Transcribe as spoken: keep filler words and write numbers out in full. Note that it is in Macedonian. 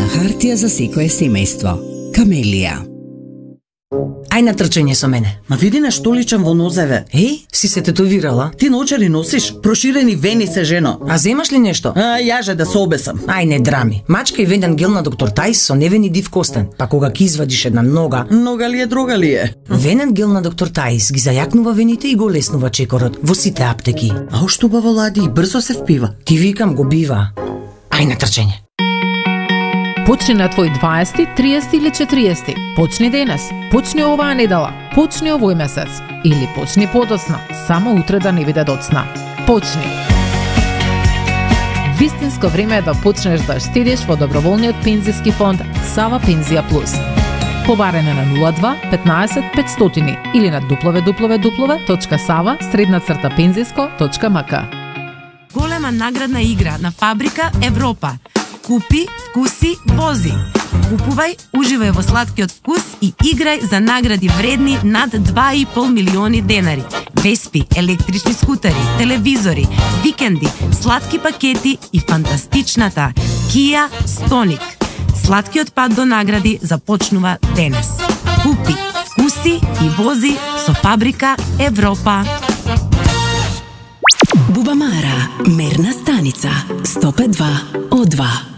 хартија за секое семејство. Камелија. Ај на трчање со мене. Ма види нешто личам во нозеве. Еј, си се тетовирала? Ти наочари носиш? Проширени вени се, жено. А земаш ли нешто? А, јаже да се обесам. Ај не драми. Мачка и венен гел на доктор Тајс со невени див костен. Па кога ги извадиш една нога... Нога ли е, друга ли е? Венен гел на доктор Тајс ги зајакнува вените и го леснува чекорот во сите аптеки. А уште убаво лади и брзо се впива. Ти викам го бива. Ај на трчање. Почни на твој дваесети, триесети или четириесети. Почни денес. Почни оваа недела. Почни овој месец. Или почни подоцна. Само утре да не биде доцна. Почни. Вистинско време е да почнеш да штедиш во доброволниот пензиски фонд Сава Пензија Плюс. Побарене на нула два петнаесет петстотини или на дабл ю дабл ю дабл ю точка сава средна црта пензиско точка ем ка. Голема наградна игра на Фабрика Европа. Купи, вкуси, вози. Купувај, уживај во сладкиот вкус и играј за награди вредни над два и пол милиони денари. Веспи, електрични скутери, телевизори, викенди, сладки пакети и фантастичната Kia Stonic. Сладкиот пат до награди започнува денес. Купи, вкуси и вози со Фабрика Европа. Бубамара, мерна станица, сто пет два о два.